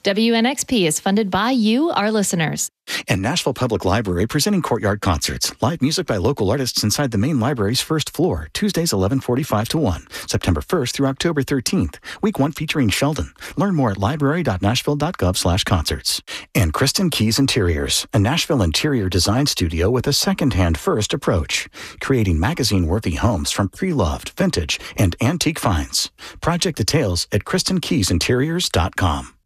WNXP is funded by you, our listeners. And Nashville Public Library presenting Courtyard Concerts. Live music by local artists inside the main library's first floor. Tuesdays 11:45 to 1. September 1st through October 13th. Week 1 featuring Sheldon. Learn more at library.nashville.gov/concerts. And Kristen Keys Interiors, a Nashville interior design studio with a second-hand first approach. Creating magazine-worthy homes from pre-loved, vintage, and antique finds. Project details at KristenKeysInteriors.com.